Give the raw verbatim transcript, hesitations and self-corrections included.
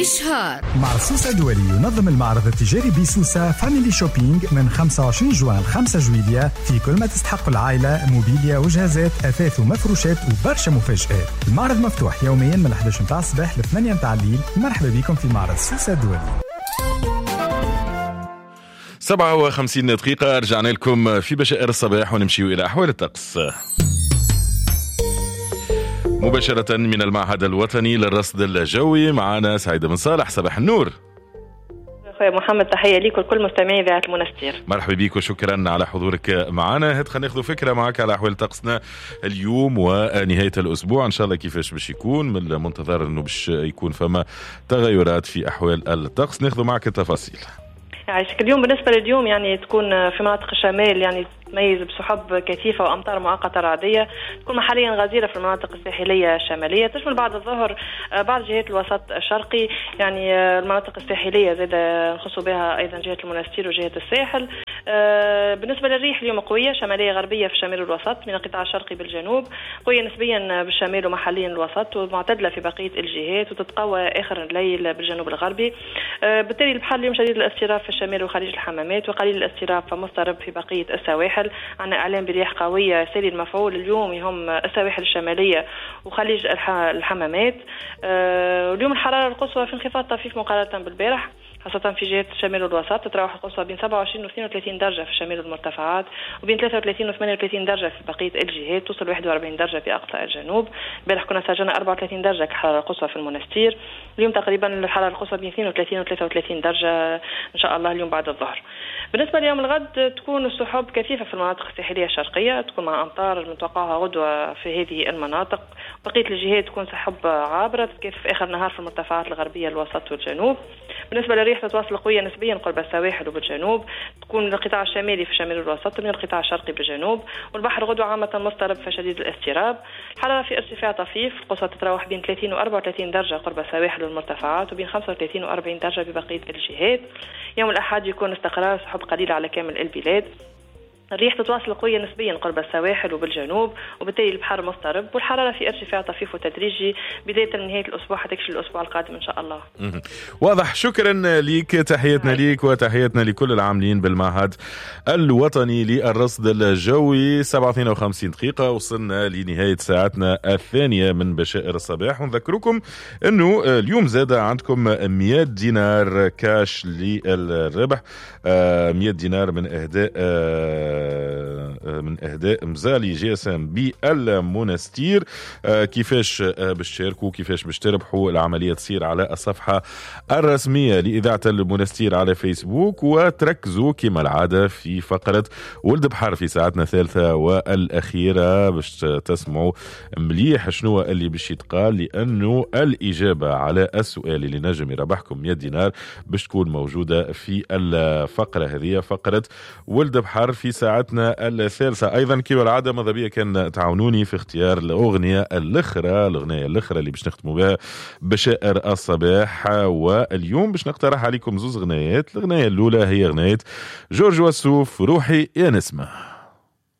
إشهار. مع سوسة دولي ينظم المعرض التجاري بسوسة فاميلي شوبينج من خمسة وعشرين جوان خمسة جويلية في كل ما تستحق العائلة، موبيليا وجهازات أثاث ومفروشات وبرشا مفاجآت. المعرض مفتوح يوميا من إحدى عشر متاع الصباح ل ثمانية متاع الليل. مرحبا بكم في معرض سوسة دولي. سبعة وخمسين دقيقة رجعنا لكم في بشائر الصباح ونمشي إلى أحوال الطقس مباشرة من المعهد الوطني للرصد الجوي. معنا سعيد بن صالح. صباح النور أخوي محمد، تحية ليك ولكل مستمعي إذاعة المنستير. مرحبا بك وشكرا على حضورك معنا. هات خلينا ناخذ فكرة معك على أحوال طقسنا اليوم ونهاية الأسبوع إن شاء الله كيفاش باش يكون. من المنتظر أنه باش يكون فما تغيرات في أحوال الطقس. ناخذ معك التفاصيل. عايشك اليوم. بالنسبة لليوم يعني تكون في مناطق الشمال يعني تميز بسحب كثيفة وأمطار مؤقتة رعدية، تكون محليا غزيرة في المناطق الساحلية الشمالية، تشمل بعد الظهر بعض جهات الوسط الشرقي، يعني المناطق الساحلية زاد نخصوا بها أيضا جهة المنستير وجهة الساحل. بالنسبة للريح اليوم قوية شمالية غربية في الشمال والوسط من القطاع الشرقي بالجنوب، قوية نسبيا بالشمال ومحليا الوسط، ومعتدلة في بقية الجهات، وتتقوى آخر الليل بالجنوب الغربي. بالتالي البحر اليوم شديد الاضطراب في الشمال وخليج الحمامات، وقليل الاضطراب فمضطرب في بقية السواحل. عندنا إعلام برياح قوية سالي المفعول اليوم هم السواحل الشمالية وخليج الحمامات. اليوم الحرارة القصوى في انخفاض طفيف مقارنة بالبارح، خاصة في جهة الشمال والوسط، تتراوح القصوى بين سبعة وعشرين و اثنين وثلاثين درجة في الشمال والمرتفعات، وبين ثلاثة وثلاثين و ثمانية وثلاثين درجة في بقية الجهات، توصل واحد وأربعين درجة في أقصى الجنوب. البارح كنا سجلنا أربعة وثلاثين درجة كحرارة القصوى في المنستير. اليوم تقريبا الحرارة القصوى بين اثنين وثلاثين و ثلاثة وثلاثين درجة إن شاء الله اليوم بعد الظهر. بالنسبة ليوم الغد تكون السحب كثيفة في المناطق الساحلية الشرقية، تكون مع أمطار المتوقعها غدوة في هذه المناطق. بقية الجهات تكون سحب عابرة تتكثف آخر نهار في المرتفعات الغربية الوسط والجنوب. بالنسبة للريح تتواصل قوية نسبيا قرب السواحل وبالجنوب، تكون من القطاع الشمالي في الشمال والوسط من القطاع الشرقي بالجنوب، والبحر غدوة عامة مضطرب فشديد الاضطراب. الحرارة في ارتفاع طفيف، القصوى تتراوح بين ثلاثين و أربعة وثلاثين درجة قرب السواحل والمرتفعات، وبين خمسة وثلاثين و أربعين درجة ببقية الجهات. يوم الأحد يكون استقرار سحب قليلة على كامل البلاد. الريح تتواصل قوية نسبيا قرب السواحل وبالجنوب، وبالتالي البحر مضطرب، والحرارة في ارتفاع طفيف وتدريجي بداية من نهاية الأسبوع حتكشف الأسبوع القادم إن شاء الله. واضح. شكرا ليك. تحياتنا ليك وتحياتنا لكل العاملين بالمعهد الوطني للرصد الجوي. سبعة واثنين وخمسين دقيقة وصلنا لنهاية ساعتنا الثانية من بشائر الصباح، ونذكركم أنه اليوم زاد عندكم مئة دينار كاش للربح، مئة دينار من إهداء من اهداء مزالي جي اس ام بالمنستير. كيفاش باش تشاركوا، كيفاش باش تربحوا؟ العمليه تصير على الصفحه الرسميه لاذاعه المنستير على فيسبوك، وتركزوا كما العاده في فقره ولد بحر في ساعتنا الثالثه والاخيره باش تسمعوا مليح شنو اللي باش يتقال، لانه الاجابه على السؤال اللي نجم يربحكم مئة دينار باش تكون موجوده في الفقره هذه، فقره ولد بحر في ساعتنا الثالثة. أيضا كما العادة ماذا بيا كان تعاونوني في اختيار الأغنية الأخرى الأغنية الأخرى اللي باش نختموا بها بشائر الصباح. واليوم باش نقترح عليكم زوز غنايات. الغناية الأولى هي غناية جورج وسوف، روحي يا نسمة.